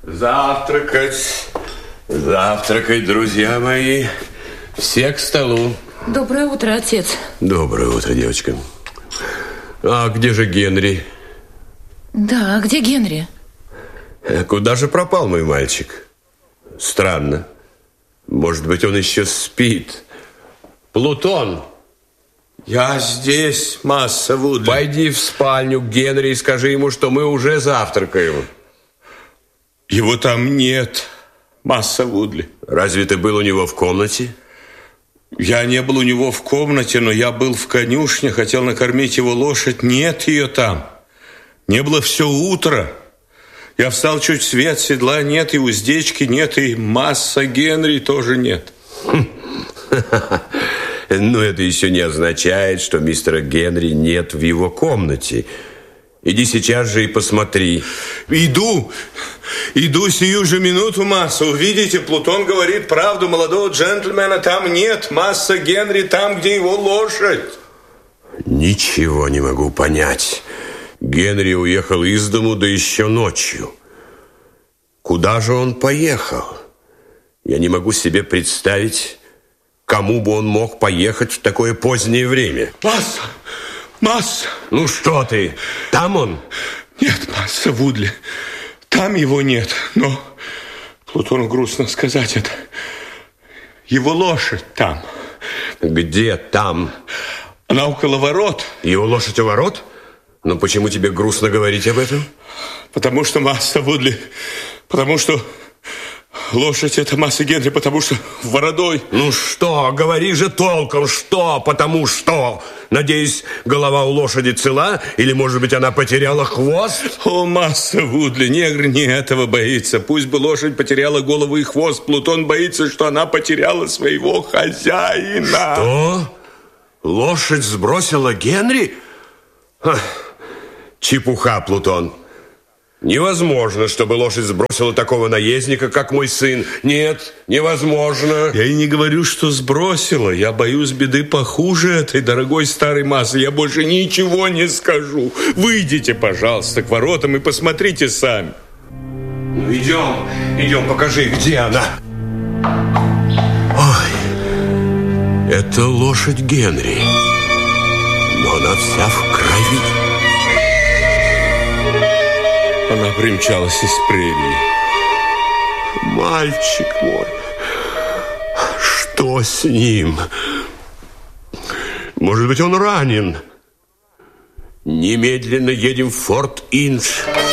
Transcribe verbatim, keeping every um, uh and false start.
Завтракать, завтракать, друзья мои. Все к столу. Доброе утро, отец. Доброе утро, девочка. А где же Генри? Да, где Генри? Куда же пропал мой мальчик? Странно. Может быть, он еще спит. Плутон! Я здесь, масса Вудли. Пойди в спальню к Генри и скажи ему, что мы уже завтракаем. Его там нет, масса Вудли. Разве ты был у него в комнате? Я не был у него в комнате, но я был в конюшне, хотел накормить его лошадь. Нет ее там. Не было все утро. Я встал чуть свет, седла нет, и уздечки нет, и масса Генри тоже нет. Но это еще не означает, что мистера Генри нет в его комнате. Иди сейчас же и посмотри. Иду, иду сию же минуту, масса. Увидите, Плутон говорит правду, молодого джентльмена там нет. Масса Генри там, где его лошадь. Ничего не могу понять. Генри уехал из дому, да еще ночью. Куда же он поехал? Я не могу себе представить, кому бы он мог поехать в такое позднее время. Масса! Масса! Ну что ты? Там он? Нет, масса Вудли. Там его нет. Но Плутону грустно сказать это. Его лошадь там. Где там? Она около ворот. Его лошадь у ворот? Но почему тебе грустно говорить об этом? Потому что масса Вудли. Потому что лошадь это масса Генри, потому что вородой. Ну что, говори же толком, что, потому что. Надеюсь, голова у лошади цела, или, может быть, она потеряла хвост? О, масса Вудли, негр не этого боится. Пусть бы лошадь потеряла голову и хвост, Плутон боится, что она потеряла своего хозяина. Что? Лошадь сбросила Генри? Ха. Чепуха, Плутон. Невозможно, чтобы лошадь сбросила такого наездника, как мой сын. Нет, невозможно. Я и не говорю, что сбросила. Я боюсь беды похуже этой дорогой старой массы. Я больше ничего не скажу. Выйдите, пожалуйста, к воротам и посмотрите сами. Ну, идем, идем, покажи, где она. Ой, это лошадь Генри. Но она вся в крови. Она примчалась из прерии. Мальчик мой, что с ним? Может быть, он ранен? Немедленно едем в Форт Индж.